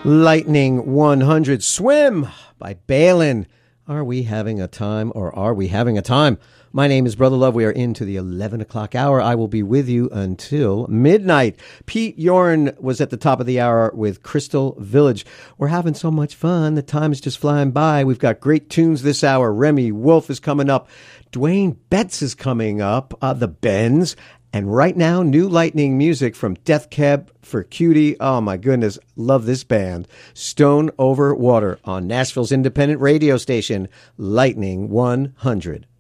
Lightning 100 Swim by Balin. Are we having a time or are we having a time? My name is Brother Love. We are into the 11 o'clock hour. I will be with you until midnight. Pete Yorn was at the top of the hour with Crystal Village. We're having so much fun. The time is just flying by. We've got great tunes this hour. Remy Wolf is coming up. Dwayne Betts is coming up. The Bends. And right now, new Lightning music from Death Cab for Cutie. Oh, my goodness. Love this band. Stone Over Water on Nashville's independent radio station, Lightning 100.